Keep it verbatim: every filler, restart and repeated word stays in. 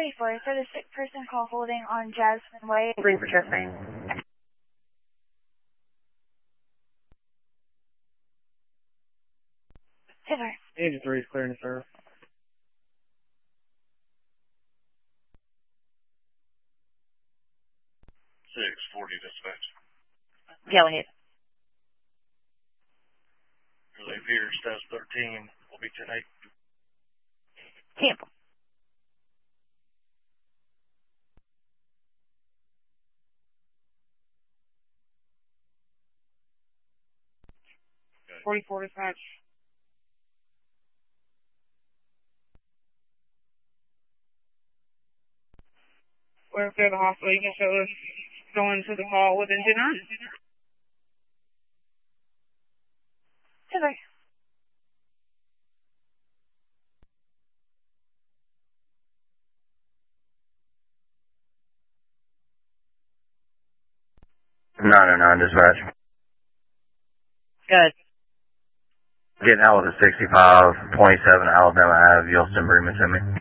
eighty-four, so the sick person call holding on Jasmine Way. Green for chest pain. Silver. Engine three is clearing the serve. six forty dispatch. Go ahead. Relay Peter, status thirteen, will be ten eight. Temple. forty-four dispatch. We're okay at the hospital. You can show us going to the hall with engine nine. Silver. nine oh nine dispatch. Good. Getting out with a sixty-five twenty-seven Alabama Ave, Yellowstone Bremen to me.